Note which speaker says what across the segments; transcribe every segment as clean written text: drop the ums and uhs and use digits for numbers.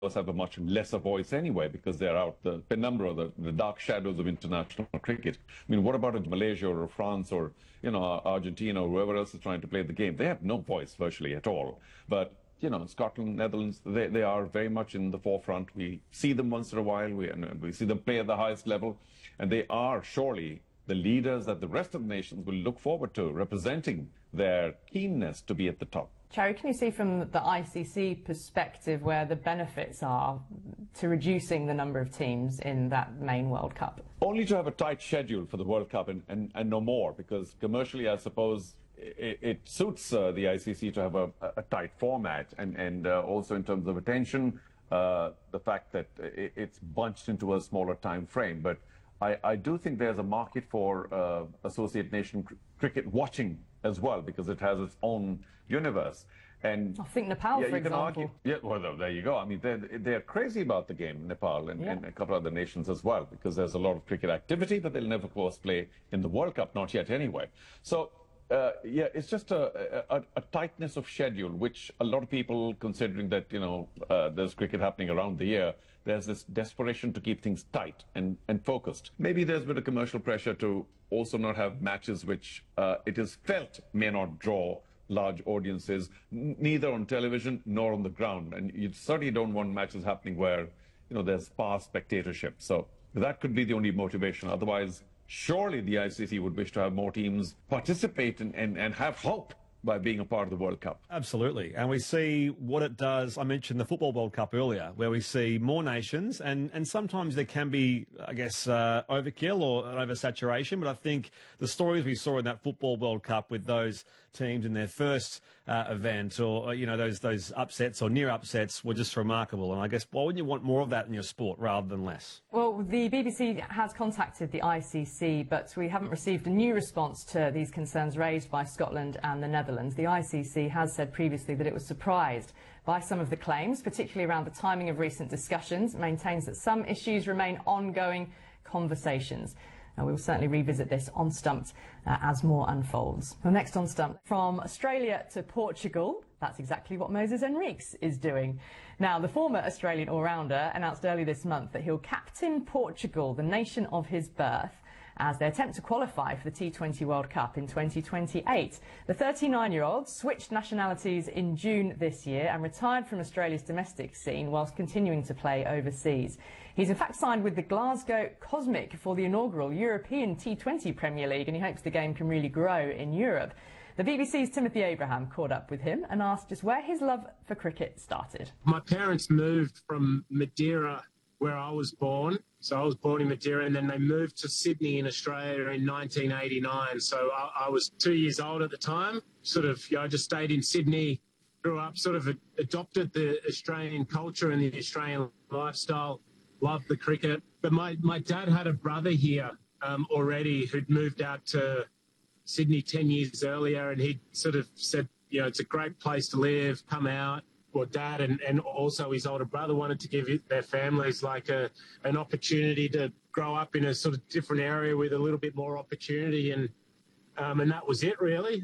Speaker 1: have a much lesser voice anyway because they're out the penumbra, the dark shadows of international cricket. I mean, what about in Malaysia or France or, Argentina or whoever else is trying to play the game? They have no voice virtually at all. But Scotland, Netherlands, they are very much in the forefront. We see them once in a while. We see them play at the highest level. And they are surely the leaders that the rest of the nations will look forward to, representing their keenness to be at the top.
Speaker 2: Cherry, can you see from the ICC perspective where the benefits are to reducing the number of teams in that main World Cup?
Speaker 1: Only to have a tight schedule for the World Cup and no more, because commercially, I suppose, it suits the ICC to have a tight format and also in terms of attention, the fact that it's bunched into a smaller time frame. But I do think there's a market for associate nation cricket watching as well, because it has its own universe. And
Speaker 2: I think Nepal, for example.
Speaker 1: Well, there you go. I mean, they're crazy about the game, Nepal and a couple of other nations as well, because there's a lot of cricket activity, but they'll never, of course, play in the World Cup, not yet anyway. So, it's just a tightness of schedule, which a lot of people, considering that, there's cricket happening around the year, there's this desperation to keep things tight and focused. Maybe there's a bit of commercial pressure to also not have matches which it is felt may not draw large audiences, neither on television nor on the ground. And you certainly don't want matches happening where, there's sparse spectatorship. So that could be the only motivation. Otherwise, surely the ICC would wish to have more teams participate and have hope by being a part of the World Cup.
Speaker 3: Absolutely. And we see what it does. I mentioned the Football World Cup earlier, where we see more nations, and sometimes there can be, I guess, overkill or an oversaturation. But I think the stories we saw in that Football World Cup with those teams in their first event, or, those upsets or near upsets were just remarkable. And I guess, why wouldn't you want more of that in your sport rather than less?
Speaker 2: Well, the BBC has contacted the ICC, but we haven't received a new response to these concerns raised by Scotland and the Netherlands. The ICC has said previously that it was surprised by some of the claims, particularly around the timing of recent discussions. It maintains that some issues remain ongoing conversations. And we will certainly revisit this on Stumped as more unfolds. Well, next on Stumped, from Australia to Portugal, that's exactly what Moses Henriques is doing. Now, the former Australian all-rounder announced early this month that he'll captain Portugal, the nation of his birth, as they attempt to qualify for the T20 World Cup in 2028. The 39-year-old switched nationalities in June this year and retired from Australia's domestic scene whilst continuing to play overseas. He's in fact signed with the Glasgow Cosmic for the inaugural European T20 Premier League, and he hopes the game can really grow in Europe. The BBC's Timothy Abraham caught up with him and asked just where his love for cricket started.
Speaker 4: My parents moved from Madeira, where I was born. So I was born in Madeira, and then they moved to Sydney in Australia in 1989. So I was 2 years old at the time. I just stayed in Sydney, grew up, adopted the Australian culture and the Australian lifestyle, loved the cricket. But my dad had a brother here already who'd moved out to Sydney 10 years earlier, and he said, it's a great place to live, come out. Well, Dad and also his older brother wanted to give their families an opportunity to grow up in a sort of different area with a little bit more opportunity, and that was it really.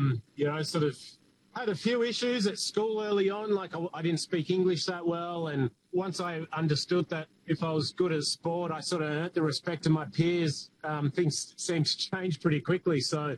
Speaker 4: Had a few issues at school early on, I didn't speak English that well, and once I understood that if I was good at sport, I sort of earned the respect of my peers. Things seemed to change pretty quickly. So,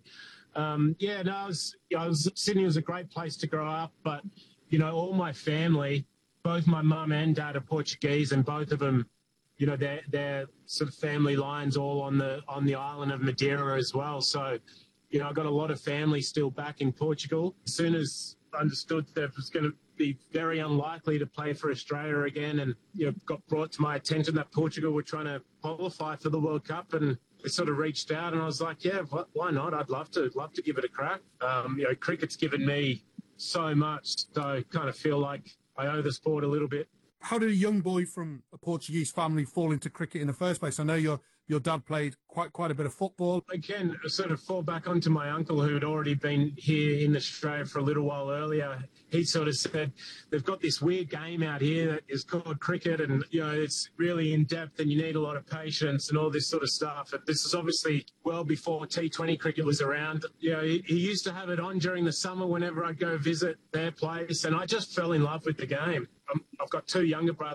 Speaker 4: Sydney was a great place to grow up, but all my family, both my mum and dad are Portuguese, and both of them, they're sort of family lines all on the island of Madeira as well. So, I got a lot of family still back in Portugal. As soon as I understood that it was going to be very unlikely to play for Australia again, and got brought to my attention that Portugal were trying to qualify for the World Cup, and they sort of reached out, and I was like, yeah, why not? I'd love to give it a crack. Cricket's given me so much, so I kind of feel like I owe the sport a little bit.
Speaker 5: How did a young boy from a Portuguese family fall into cricket in the first place? I know your your dad played quite a bit of football.
Speaker 4: Again, I sort of fall back onto my uncle who had already been here in Australia for a little while earlier. He sort of said, they've got this weird game out here that is called cricket, and, it's really in-depth and you need a lot of patience and all this sort of stuff. And this is obviously well before T20 cricket was around. He used to have it on during the summer whenever I'd go visit their place, and I just fell in love with the game. I've got two younger brothers.